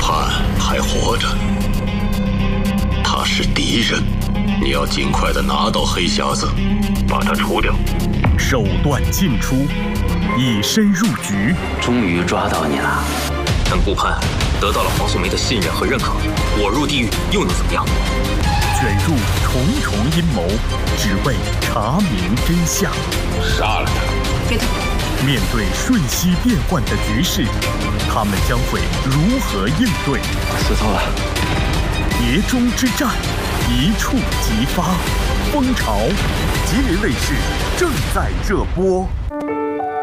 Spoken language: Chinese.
盼还活着，他是敌人，你要尽快的拿到黑匣子，把他除掉。 手段尽出，以身入局。 终于抓到你了。 但顾盼得到了黄素梅的信任和认可，我入地狱又能怎么样？ 卷入重重阴谋，只为查明真相。 杀了他！ 别动！ 面对瞬息变幻的局势，他们将会如何应对？ 死透了！ 碟中之战，一触即发。蜂巢，吉林卫视正在热播。